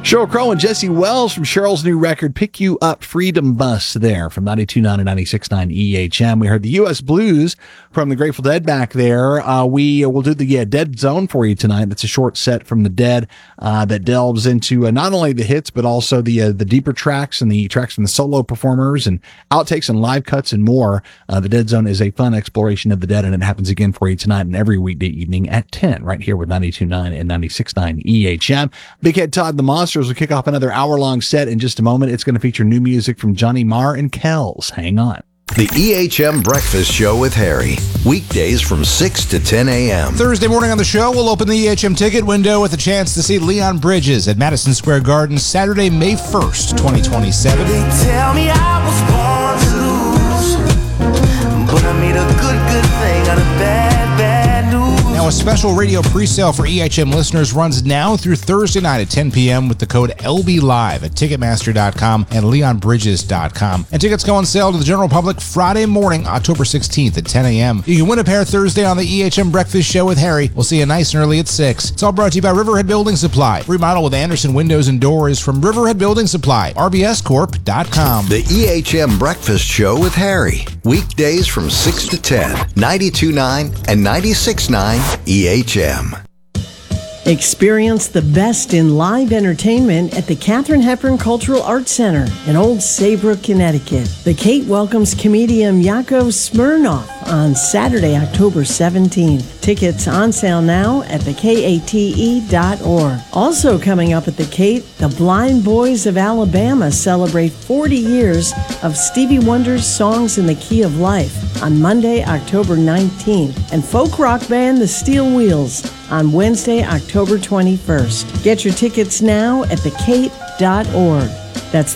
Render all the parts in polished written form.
Sheryl Crow and Jesse Wells from Cheryl's new record, Pick You Up, Freedom Bus, there from 92.9 and 96.9 EHM. We heard the U.S. Blues from the Grateful Dead back there. We will do the Dead Zone for you tonight. That's a short set from the Dead that delves into not only the hits, but also the deeper tracks and the tracks from the solo performers and outtakes and live cuts and more. The Dead Zone is a fun exploration of the Dead, and it happens again for you tonight and every weekday evening at 10, right here with 92.9 and 96.9 EHM. Big Head Todd the Monsters will kick off another hour-long set in just a moment. It's going to feature new music from Johnny Marr and Kells. Hang on. The EHM Breakfast Show with Harry. Weekdays from 6 to 10 a.m. Thursday morning on the show, we'll open the EHM ticket window with a chance to see Leon Bridges at Madison Square Garden Saturday, May 1st, 2027. They tell me I was born to lose, but I made a good thing out of bad news. Now, a special radio pre-sale for EHM listeners runs now through Thursday night at 10 p.m. with the code LBLIVE at Ticketmaster.com and LeonBridges.com. And tickets go on sale to the general public Friday morning, October 16th at 10 a.m. You can win a pair Thursday on the EHM Breakfast Show with Harry. We'll see you nice and early at 6. It's all brought to you by Riverhead Building Supply. Remodel with Anderson Windows and Doors from Riverhead Building Supply. RBScorp.com. The EHM Breakfast Show with Harry. Weekdays from 6 to 10. 92.9 and 96.9 EHM. Experience the best in live entertainment at the Katharine Hepburn Cultural Arts Center in Old Saybrook, Connecticut. The Kate welcomes comedian Yakov Smirnoff on Saturday, October 17th. Tickets on sale now at thekate.org. Also coming up at the Kate, the Blind Boys of Alabama celebrate 40 years of Stevie Wonder's Songs in the Key of Life on Monday, October 19th, and folk rock band The Steel Wheels on Wednesday, October 21st. Get your tickets now at thekate.org. That's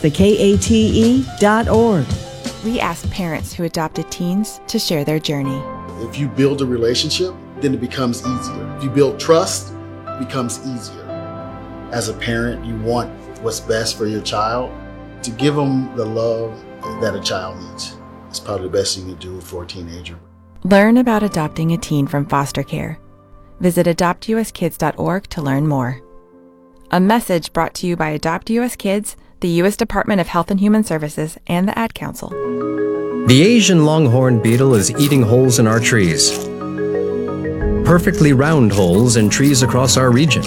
thekate.org. We ask parents who adopted teens to share their journey. If you build a relationship, then it becomes easier. If you build trust, it becomes easier. As a parent, you want what's best for your child. To give them the love that a child needs. It's probably the best you can do for a teenager. Learn about adopting a teen from foster care. Visit adoptuskids.org to learn more. A message brought to you by Adopt US Kids, the U.S. Department of Health and Human Services, and the Ad Council. The Asian longhorn beetle is eating holes in our trees. Perfectly round holes in trees across our region.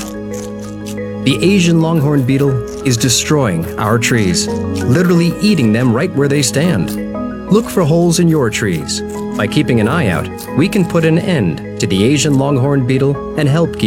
The Asian longhorn beetle is destroying our trees, literally eating them right where they stand. Look for holes in your trees. By keeping an eye out, we can put an end to the Asian longhorn beetle and help keep